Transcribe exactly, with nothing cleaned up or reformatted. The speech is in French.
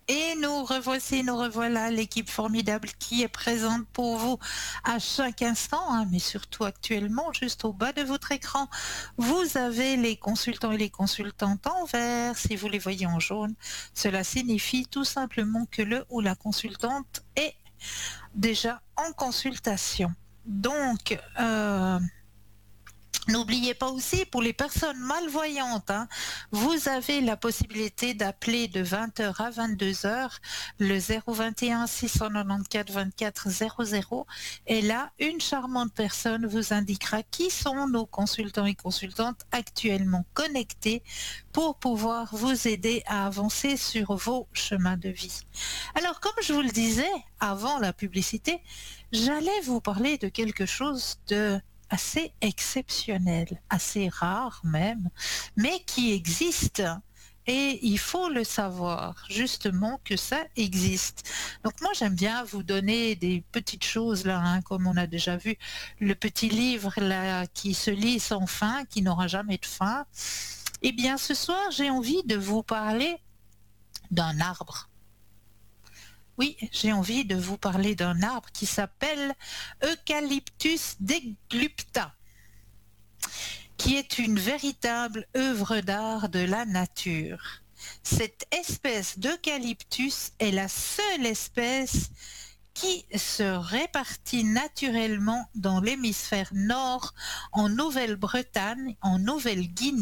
Et nous revoici, nous revoilà, l'équipe formidable qui est présente pour vous à chaque instant, hein, mais surtout actuellement, juste au bas de votre écran. Vous avez les consultants et les consultantes en vert. Si vous les voyez en jaune, cela signifie tout simplement que le ou la consultante est déjà en consultation. Donc, euh, n'oubliez pas aussi, pour les personnes malvoyantes, hein, vous avez la possibilité d'appeler de vingt heures à vingt-deux heures le zéro vingt et un six cent quatre-vingt-quatorze vingt-quatre zéro zéro et là, une charmante personne vous indiquera qui sont nos consultants et consultantes actuellement connectés pour pouvoir vous aider à avancer sur vos chemins de vie. Alors, comme je vous le disais avant la publicité, j'allais vous parler de quelque chose de assez exceptionnel, assez rare même, mais qui existe. Et il faut le savoir, justement, que ça existe. Donc moi, j'aime bien vous donner des petites choses, là, hein, comme on a déjà vu, le petit livre, là, qui se lit sans fin, qui n'aura jamais de fin. Eh bien, ce soir, j'ai envie de vous parler d'un arbre. Oui, j'ai envie de vous parler d'un arbre qui s'appelle Eucalyptus deglupta, qui est une véritable œuvre d'art de la nature. Cette espèce d'eucalyptus est la seule espèce qui se répartit naturellement dans l'hémisphère nord, en Nouvelle-Bretagne, en Nouvelle-Guinée,